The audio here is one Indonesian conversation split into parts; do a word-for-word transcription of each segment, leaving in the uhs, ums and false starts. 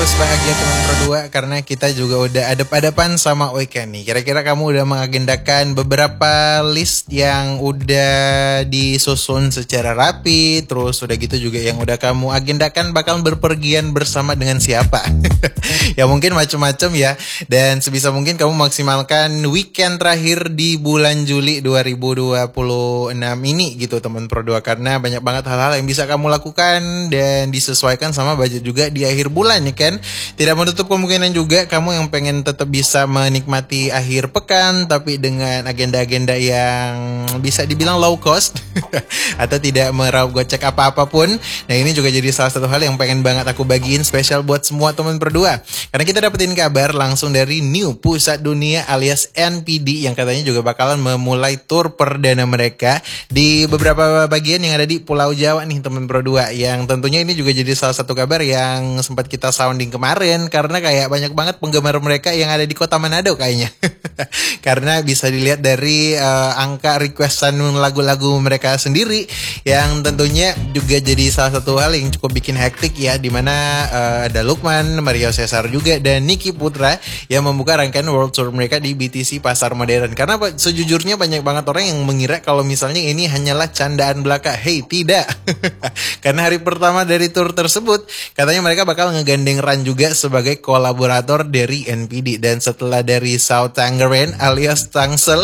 terus bahagia teman berdua karena kita juga udah adep-adepan sama weekend nih. Kira-kira kamu udah mengagendakan beberapa list yang udah disusun secara rapi, terus udah gitu juga yang udah kamu agendakan bakal berpergian bersama dengan siapa? Ya mungkin macam-macam ya. Dan sebisa mungkin kamu maksimalkan weekend terakhir di bulan Juli dua ribu dua puluh enam ini gitu teman berdua, karena banyak banget hal-hal yang bisa kamu lakukan dan disesuaikan sama budget juga di akhir bulan ya kan. Tidak menutup kemungkinan juga kamu yang pengen tetap bisa menikmati akhir pekan tapi dengan agenda-agenda yang bisa dibilang low cost atau tidak meraup gocek apa-apapun. Nah ini juga jadi salah satu hal yang pengen banget aku bagiin spesial buat semua teman berdua, karena kita dapetin kabar langsung dari New Pusat Dunia alias N P D yang katanya juga bakalan memulai tur perdana mereka di beberapa bagian yang ada di Pulau Jawa nih teman berdua, yang tentunya ini juga jadi salah satu kabar yang sempat kita sounding kemarin karena kayak banyak banget penggemar mereka yang ada di kota Manado kayaknya. Karena bisa dilihat dari uh, angka requestan lagu-lagu mereka sendiri yang tentunya juga jadi salah satu hal yang cukup bikin hektik ya, dimana uh, ada Lukman, Mario Cesar juga dan Niki Putra yang membuka rangkaian World Tour mereka di B T C Pasar Modern. Karena sejujurnya banyak banget orang yang mengira kalau misalnya ini hanyalah candaan belaka. Hey, tidak. Karena hari pertama dari tour tersebut katanya mereka bakal ngegandeng Ran juga sebagai kolaborator dari N P D. Dan setelah dari South Tangerine alias Tangsel,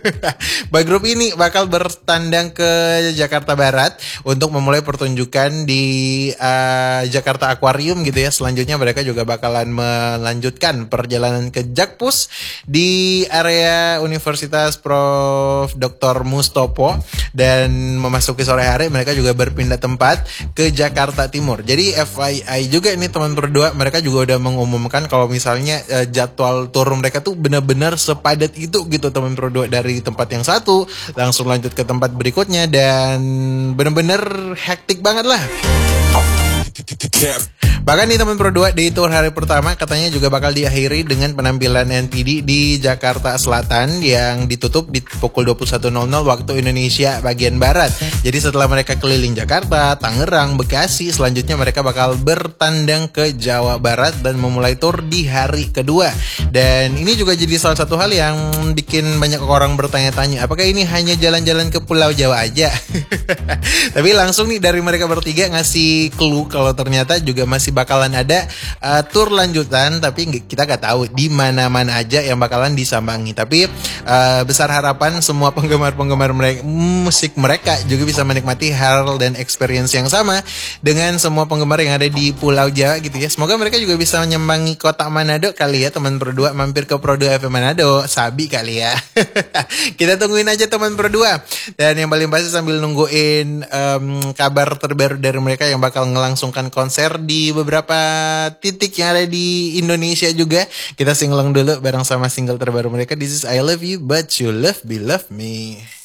boy group ini bakal bertandang ke Jakarta Barat untuk memulai pertunjukan di uh, Jakarta Aquarium gitu ya. Selanjutnya mereka juga bakalan melanjutkan perjalanan ke Jakpus di area Universitas Prof doktor Mustopo, dan memasuki sore hari mereka juga berpindah tempat ke Jakarta Timur. Jadi F Y I juga ini teman berdua, mereka juga udah mengumumkan kalau misalnya uh, jadwal tur mereka tuh benar-benar sepadat itu gitu teman berdua, dari tempat yang satu langsung lanjut ke tempat berikutnya dan benar-benar hektik banget lah. Bahkan nih teman berdua, di tour hari pertama katanya juga bakal diakhiri dengan penampilan N P D di Jakarta Selatan yang ditutup di pukul dua puluh satu nol nol waktu Indonesia bagian Barat. Jadi setelah mereka keliling Jakarta, Tangerang, Bekasi, selanjutnya mereka bakal bertandang ke Jawa Barat dan memulai tour di hari kedua. Dan ini juga jadi salah satu hal yang bikin banyak orang bertanya-tanya, apakah ini hanya jalan-jalan ke Pulau Jawa aja? Tapi langsung nih dari mereka bertiga ngasih clue kalau ternyata juga masih bakalan ada uh, tour lanjutan, tapi kita gak tahu di mana-mana aja yang bakalan disambangi. Tapi uh, besar harapan semua penggemar-penggemar mereka, musik mereka juga bisa menikmati hal dan experience yang sama dengan semua penggemar yang ada di Pulau Jawa gitu ya. Semoga mereka juga bisa menyambangi kota Manado kali ya teman berdua, mampir ke Prodo F M Manado, Sabi kali ya. Kita tungguin aja teman berdua. Dan yang paling pasti sambil nungguin um, kabar terbaru dari mereka yang bakal ngelangsungkan konser di beberapa titik yang ada di Indonesia juga, kita singelong dulu bareng sama single terbaru mereka, This Is I Love You But You Love Me Love Me.